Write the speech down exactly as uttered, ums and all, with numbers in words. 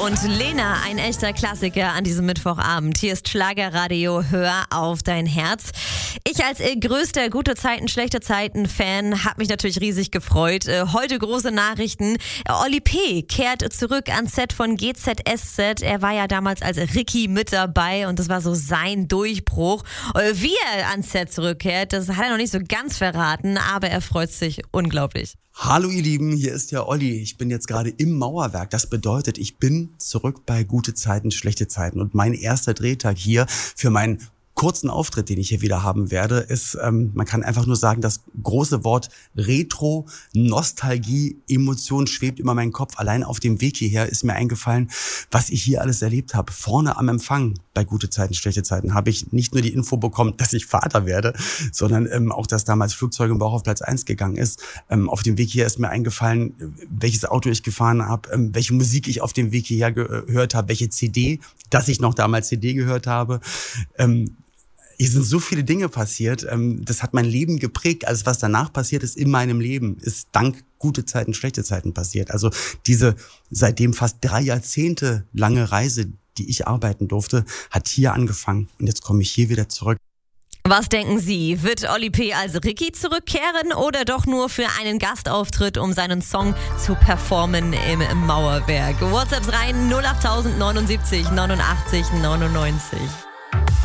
und Lena, ein echter Klassiker an diesem Mittwochabend. Hier ist Schlagerradio, hör auf dein Herz. Ich als äh, größter gute Zeiten, schlechte Zeiten-Fan habe mich natürlich riesig gefreut. Äh, heute große Nachrichten. Äh, Oli P. kehrt zurück ans Set von G Z S Z. Er war ja damals als Ricky mit dabei und das war so sein Durchbruch. Äh, wie er ans Set zurückkehrt, das hat er noch nicht so ganz verraten, aber er freut sich unglaublich. Hallo ihr Lieben, hier ist ja Olli. Ich bin jetzt gerade im Mauerwerk. Das bedeutet, ich bin zurück bei gute Zeiten, schlechte Zeiten. Und mein erster Drehtag hier für meinen kurzen Auftritt, den ich hier wieder haben werde, ist, ähm, man kann einfach nur sagen, das große Wort Retro, Nostalgie, Emotion schwebt über meinen Kopf. Allein auf dem Weg hierher ist mir eingefallen, was ich hier alles erlebt habe. Vorne am Empfang bei gute Zeiten, schlechte Zeiten habe ich nicht nur die Info bekommen, dass ich Vater werde, sondern ähm, auch, dass damals Flugzeug im Bauch auf Platz eins gegangen ist. Ähm, auf dem Weg hier ist mir eingefallen, welches Auto ich gefahren habe, ähm, welche Musik ich auf dem Weg hierher gehört habe, welche C D, dass ich noch damals C D gehört habe. Ähm, Hier sind so viele Dinge passiert, das hat mein Leben geprägt. Alles, was danach passiert ist in meinem Leben, ist dank gute Zeiten, schlechte Zeiten passiert. Also diese seitdem fast drei Jahrzehnte lange Reise, die ich arbeiten durfte, hat hier angefangen. Und jetzt komme ich hier wieder zurück. Was denken Sie? Wird Oli P. als Ricky zurückkehren oder doch nur für einen Gastauftritt, um seinen Song zu performen im Mauerwerk? WhatsApps rein null acht neunundsiebzig neunundachtzig neunundneunzig.